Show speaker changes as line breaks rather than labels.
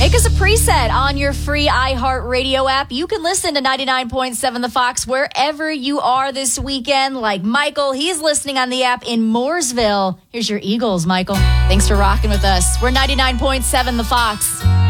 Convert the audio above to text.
Make us a preset on your free iHeartRadio app. You can listen to 99.7 The Fox wherever you are this weekend. Like Michael, he's listening on the app in Mooresville. Here's your Eagles, Michael. Thanks for rocking with us. We're 99.7 The Fox.